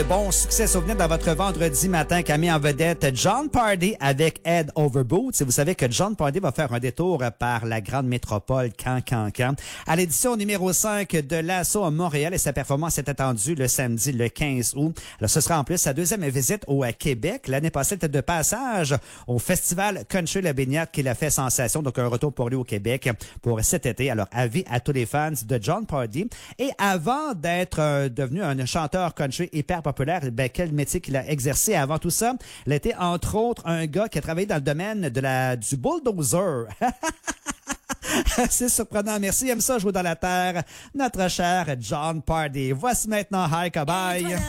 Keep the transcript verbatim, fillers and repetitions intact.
Bon succès souvenir dans votre vendredi matin qui a mis en vedette Jon Pardi avec Head Over Boots. Et vous savez que Jon Pardi va faire un détour par la grande métropole Caen-Caen-Caen. À l'édition numéro cinq de l'Assaut à Montréal et sa performance est attendue le samedi le quinze août. Alors, ce sera en plus sa deuxième visite au Québec. L'année passée, il était de passage au Festival Country La Baignade qui l'a fait sensation. Donc, un retour pour lui au Québec pour cet été. Alors, avis à tous les fans de Jon Pardi. Et avant d'être euh, devenu un chanteur country hyper populaire, ben, quel métier qu'il a exercé avant tout ça. Il était, entre autres, un gars qui a travaillé dans le domaine de la, du bulldozer. C'est surprenant. Merci. Il aime ça jouer dans la terre. Notre cher Jon Pardi. Voici maintenant Hi, bye.